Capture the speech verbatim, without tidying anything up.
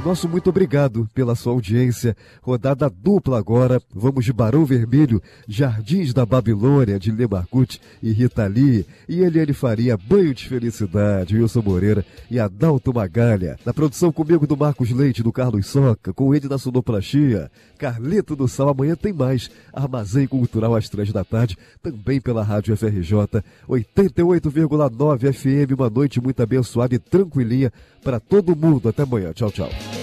nosso muito obrigado pela sua audiência. Rodada dupla agora. Vamos de Barão Vermelho, Jardins da Babilônia, de Lê Marcucci e Rita Lee. E Eliane Faria, Banho de Felicidade, Wilson Moreira e Adalto Magalha. Na produção comigo do Marcos Leite, do Carlos Soca, com ele na sonoplastia. Carleto do Sal, amanhã tem mais. Armazém Cultural às três da tarde, também pela Rádio F R J oitenta e oito vírgula nove F M. Uma noite muito abençoada e tranquilinha para todo mundo. Até amanhã. Tchau, tchau.